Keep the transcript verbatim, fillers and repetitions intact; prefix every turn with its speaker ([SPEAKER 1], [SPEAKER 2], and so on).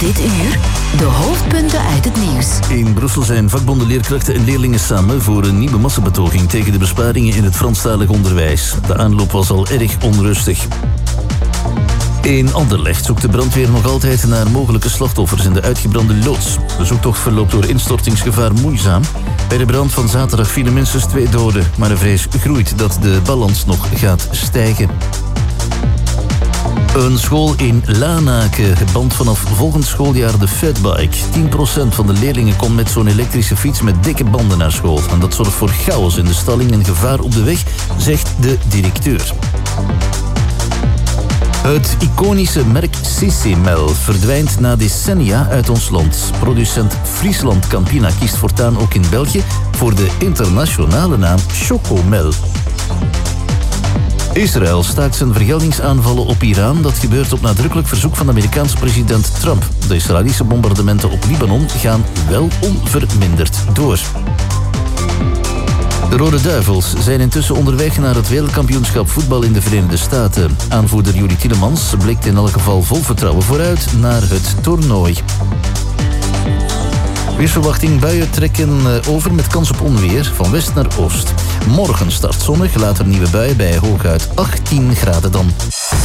[SPEAKER 1] dit uur de hoofdpunten uit het nieuws.
[SPEAKER 2] In Brussel zijn vakbonden, leerkrachten en leerlingen samen voor een nieuwe massabetoging tegen de besparingen in het Franstalig onderwijs. De aanloop was al erg onrustig. In Anderlecht zoekt de brandweer nog altijd naar mogelijke slachtoffers in de uitgebrande loods. De zoektocht verloopt door instortingsgevaar moeizaam. Bij de brand van zaterdag vielen minstens twee doden, maar de vrees groeit dat de balans nog gaat stijgen. Een school in Lanaken band vanaf volgend schooljaar de fatbike. tien procent van de leerlingen komt met zo'n elektrische fiets met dikke banden naar school. En dat zorgt voor chaos in de stalling en gevaar op de weg, zegt de directeur. Het iconische merk Cecimel verdwijnt na decennia uit ons land. Producent Friesland Campina kiest voortaan ook in België voor de internationale naam Chocomel. Israël staakt zijn vergeldingsaanvallen op Iran. Dat gebeurt op nadrukkelijk verzoek van de Amerikaanse president Trump. De Israëlische bombardementen op Libanon gaan wel onverminderd door. De Rode Duivels zijn intussen onderweg naar het wereldkampioenschap voetbal in de Verenigde Staten. Aanvoerder Juri Tielemans blikt in elk geval vol vertrouwen vooruit naar het toernooi. Weersverwachting: buien trekken over met kans op onweer van west naar oost. Morgen start zonnig, later nieuwe buien bij hooguit achttien graden dan.